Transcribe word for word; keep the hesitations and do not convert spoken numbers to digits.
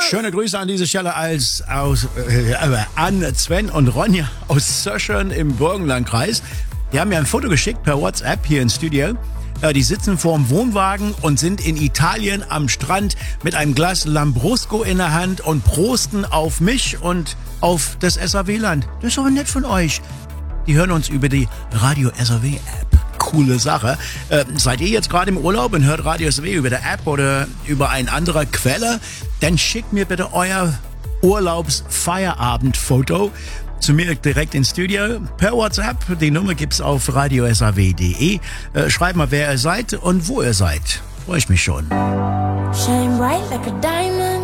Schöne Grüße an dieser Stelle als, aus, äh, an Sven und Ronja aus Söschern im Burgenlandkreis. Die haben mir ein Foto geschickt per WhatsApp hier ins Studio. Äh, die sitzen vorm Wohnwagen und sind in Italien am Strand mit einem Glas Lambrusco in der Hand und prosten auf mich und auf das S A W-Land. Das ist aber nett von euch. Die hören uns über die Radio S A W-App. Coole Sache. Äh, seid ihr jetzt gerade im Urlaub und hört Radio S A W über der App oder über eine andere Quelle? Dann schickt mir bitte euer Urlaubsfeierabendfoto zu mir direkt ins Studio per WhatsApp. Die Nummer gibt's auf radio s a w punkt de. Äh, schreibt mal, wer ihr seid und wo ihr seid. Freue ich mich schon. Shine bright like a diamond.